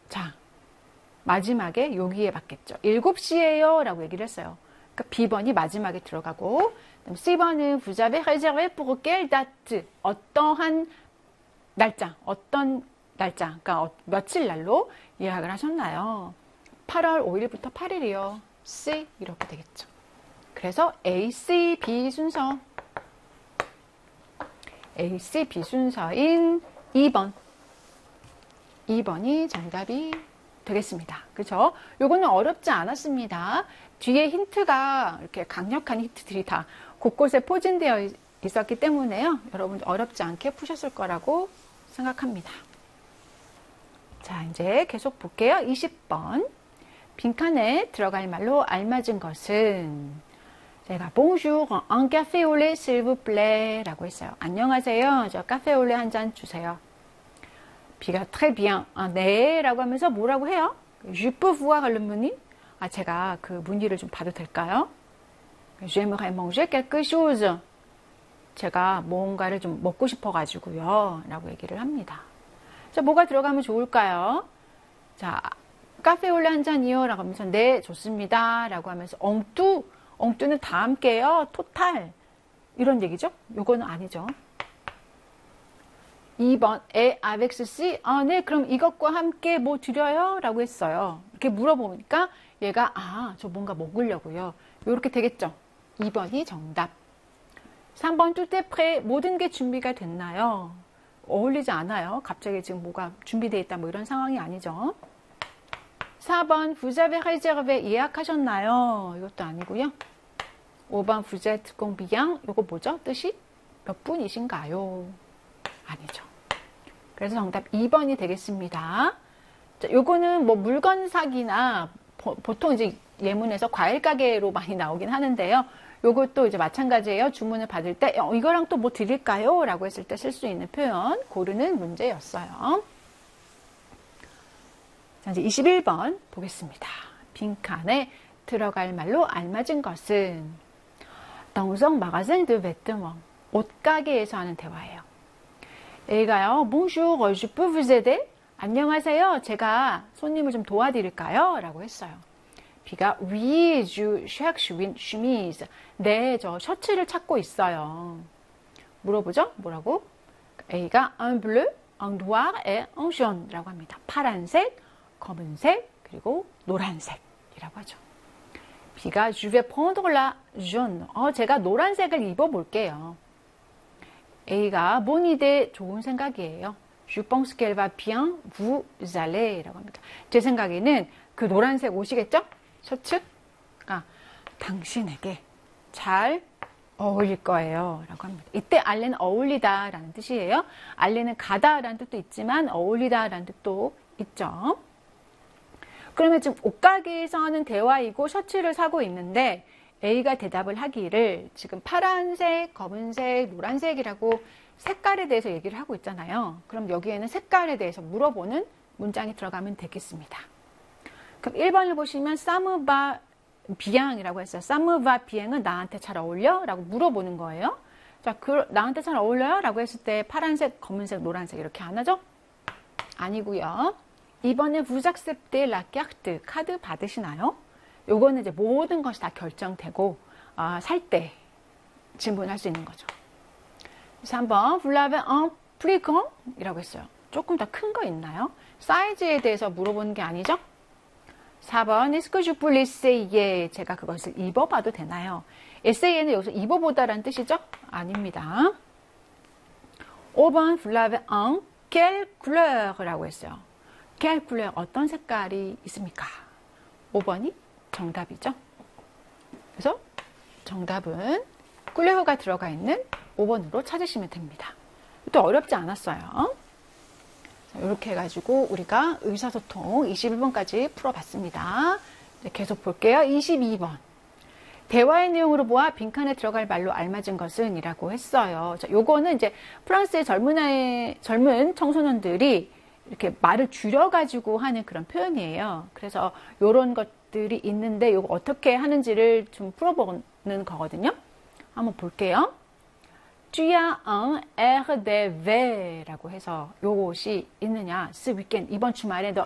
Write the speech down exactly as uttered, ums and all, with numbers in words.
자, 마지막에 여기에 받겠죠. 일곱 시에요 라고 얘기를 했어요. 그러니까 B번이 마지막에 들어가고, C번은 vous avez réservé pour quelle date? 어떠한 날짜, 어떤 날짜, 그러니까 어, 며칠 날로 예약을 하셨나요? 팔월 오일부터 팔일이요. C 이렇게 되겠죠. 그래서 A, C, B 순서, A, C, B 순서인 이 번, 이 번이 정답이 되겠습니다. 그렇죠? 요거는 어렵지 않았습니다. 뒤에 힌트가 이렇게 강력한 힌트들이 다 곳곳에 포진되어 있었기 때문에요. 여러분 어렵지 않게 푸셨을 거라고 생각합니다. 자, 이제 계속 볼게요. 이십 번. 빈칸에 들어갈 말로 알맞은 것은 제가 Bonjour, un café au lait s'il vous plaît 라고 했어요. 안녕하세요. 저 카페 올레 한 잔 주세요. B가 très bien. 아, 네 라고 하면서 뭐라고 해요? Je peux voir le menu? 아, 제가 그 문의를 좀 봐도 될까요? J'aimerais manger quelque chose. 제가 뭔가를 좀 먹고 싶어가지고요. 라고 얘기를 합니다. 자, 뭐가 들어가면 좋을까요? 자, 카페 올레 한 잔이요. 라고 하면서 네, 좋습니다. 라고 하면서 엉뚜, 엉뚜는 다 함께요. 토탈. 이런 얘기죠? 요거는 아니죠. 이 번, 에, avec ceci. 아, 네, 그럼 이것과 함께 뭐 드려요? 라고 했어요. 이렇게 물어보니까 얘가, 아, 저 뭔가 먹으려고요. 요렇게 되겠죠? 이 번이 정답. 삼 번, tout est prêt. 모든 게 준비가 됐나요? 어울리지 않아요. 갑자기 지금 뭐가 준비되어 있다 뭐 이런 상황이 아니죠. 사 번, vous avez réservé. 예약하셨나요? 이것도 아니고요. 오 번, vous êtes combien. 이거 뭐죠? 뜻이? 몇 분이신가요? 아니죠. 그래서 정답 이 번이 되겠습니다. 자, 요거는 뭐 물건 사기나 보, 보통 이제 예문에서 과일 가게로 많이 나오긴 하는데요. 요것도 이제 마찬가지예요. 주문을 받을 때 어, 이거랑 또 뭐 드릴까요? 라고 했을 때 쓸 수 있는 표현 고르는 문제였어요. 자, 이제 이십일 번 보겠습니다. 빈칸에 들어갈 말로 알맞은 것은 dans un magasin de vêtements. 옷가게에서 하는 대화예요. A가요. Bonjour, je peux vous aider? 안녕하세요. 제가 손님을 좀 도와드릴까요? 라고 했어요. B가 Oui, je cherche une chemise. 네, 저 셔츠를 찾고 있어요. 물어보죠? 뭐라고? A가 un bleu, un noir et un jaune 라고 합니다. 파란색, 검은색, 그리고 노란색이라고 하죠. B가 Je vais prendre la jaune. 어, 제가 노란색을 입어볼게요. A가 bonne idée, 좋은 생각이에요. Je pense qu'elle va bien vous aller 라고 합니다. 제 생각에는 그 노란색 옷이겠죠? 셔츠? 아, 당신에게 잘 어울릴 거예요 라고 합니다. 이때 알레는 어울리다 라는 뜻이에요. 알레는 가다 라는 뜻도 있지만 어울리다 라는 뜻도 있죠. 그러면 지금 옷가게에서 하는 대화이고 셔츠를 사고 있는데 A가 대답을 하기를 지금 파란색, 검은색, 노란색이라고 색깔에 대해서 얘기를 하고 있잖아요. 그럼 여기에는 색깔에 대해서 물어보는 문장이 들어가면 되겠습니다. 그럼 일 번을 보시면 사무바 비앙이라고 했어요. 사무바 비앙은 나한테 잘 어울려? 라고 물어보는 거예요. 자, 그, 나한테 잘 어울려요? 라고 했을 때 파란색, 검은색, 노란색 이렇게 안 하죠? 아니고요. 이 번에 vous acceptez la carte. 카드 받으시나요? 요거는 이제 모든 것이 다 결정되고 어, 살 때 질문할 수 있는 거죠. 삼 번 vous l'avez un plus grand? 이라고 했어요. 조금 더 큰 거 있나요? 사이즈에 대해서 물어보는 게 아니죠? 사 번 est-ce que je peux l'essayer? 제가 그것을 입어봐도 되나요? essay는 여기서 입어보다라는 뜻이죠? 아닙니다. 오 번 vous l'avez un quelle couleur? 라고 했어요. quelle couleur? 어떤 색깔이 있습니까? 오 번이 정답이죠. 그래서 정답은 꿀레호가 들어가 있는 오 번으로 찾으시면 됩니다. 또 어렵지 않았어요. 자, 이렇게 해가지고 우리가 의사소통 이십일 번까지 풀어봤습니다. 계속 볼게요. 이십이 번. 대화의 내용으로 보아 빈칸에 들어갈 말로 알맞은 것은 이라고 했어요. 자, 요거는 이제 프랑스의 젊은 아이, 젊은 청소년들이 이렇게 말을 줄여가지고 하는 그런 표현이에요. 그래서 요런 것들이 있는데 요거 어떻게 하는지를 좀 풀어보는 거거든요. 한번 볼게요. Tu as un air de V 라고 해서 요것이 있느냐. ce weekend, 이번 주말에 너